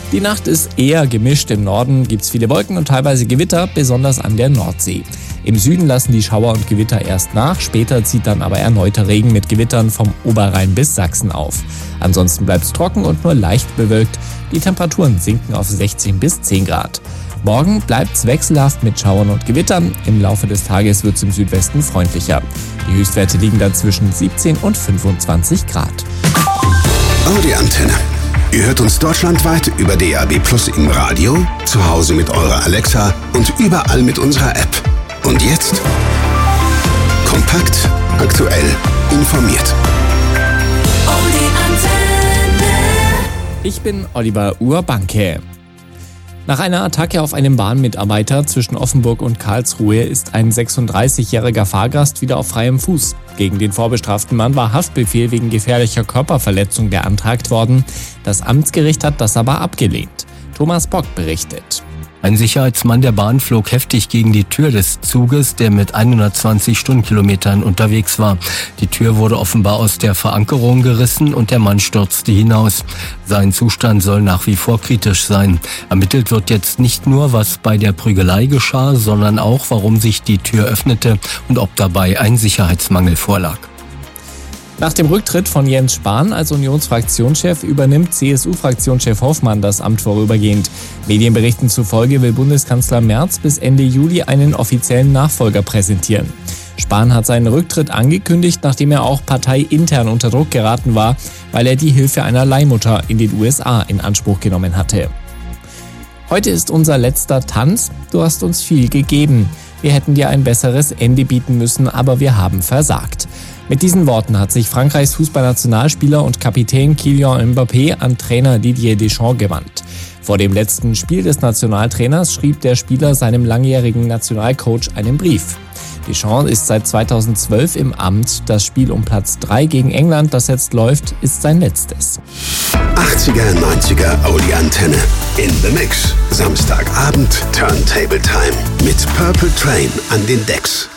Die Nacht ist eher gemischt. Im Norden gibt's viele Wolken und teilweise Gewitter, besonders an der Nordsee. Im Süden lassen die Schauer und Gewitter erst nach, später zieht dann aber erneuter Regen mit Gewittern vom Oberrhein bis Sachsen auf. Ansonsten bleibt's trocken und nur leicht bewölkt. Die Temperaturen sinken auf 16 bis 10 Grad. Morgen bleibt's wechselhaft mit Schauern und Gewittern. Im Laufe des Tages wird's im Südwesten freundlicher. Die Höchstwerte liegen dann zwischen 17 und 25 Grad. Audi Antenne. Ihr hört uns deutschlandweit über DAB+ im Radio, zu Hause mit eurer Alexa und überall mit unserer App. Und jetzt kompakt, aktuell, informiert. Audi Antenne. Ich bin Oliver Urbanke. Nach einer Attacke auf einen Bahnmitarbeiter zwischen Offenburg und Karlsruhe ist ein 36-jähriger Fahrgast wieder auf freiem Fuß. Gegen den vorbestraften Mann war Haftbefehl wegen gefährlicher Körperverletzung beantragt worden. Das Amtsgericht hat das aber abgelehnt. Thomas Bock berichtet. Ein Sicherheitsmann der Bahn flog heftig gegen die Tür des Zuges, der mit 120 Stundenkilometern unterwegs war. Die Tür wurde offenbar aus der Verankerung gerissen und der Mann stürzte hinaus. Sein Zustand soll nach wie vor kritisch sein. Ermittelt wird jetzt nicht nur, was bei der Prügelei geschah, sondern auch, warum sich die Tür öffnete und ob dabei ein Sicherheitsmangel vorlag. Nach dem Rücktritt von Jens Spahn als Unionsfraktionschef übernimmt CSU-Fraktionschef Hoffmann das Amt vorübergehend. Medienberichten zufolge will Bundeskanzler Merz bis Ende Juli einen offiziellen Nachfolger präsentieren. Spahn hat seinen Rücktritt angekündigt, nachdem er auch parteiintern unter Druck geraten war, weil er die Hilfe einer Leihmutter in den USA in Anspruch genommen hatte. Heute ist unser letzter Tanz. Du hast uns viel gegeben. Wir hätten dir ein besseres Ende bieten müssen, aber wir haben versagt. Mit diesen Worten hat sich Frankreichs Fußballnationalspieler und Kapitän Kylian Mbappé an Trainer Didier Deschamps gewandt. Vor dem letzten Spiel des Nationaltrainers schrieb der Spieler seinem langjährigen Nationalcoach einen Brief. Deschamps ist seit 2012 im Amt. Das Spiel um Platz 3 gegen England, das jetzt läuft, ist sein letztes. 80er, 90er Audi Antenne. In the Mix. Samstagabend Turntable Time. Mit Purple Train an den Decks.